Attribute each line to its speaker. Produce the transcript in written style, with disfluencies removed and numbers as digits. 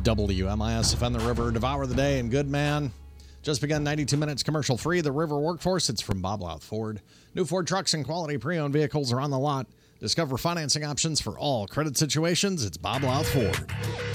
Speaker 1: WMIS, Defend the River, Devour the Day, and Good Man. Just begun 92 minutes commercial free. The River Workforce. It's from Bob Louth Ford. New Ford trucks and quality pre-owned vehicles are on the lot. Discover financing options for all credit situations. It's Bob Louth Ford.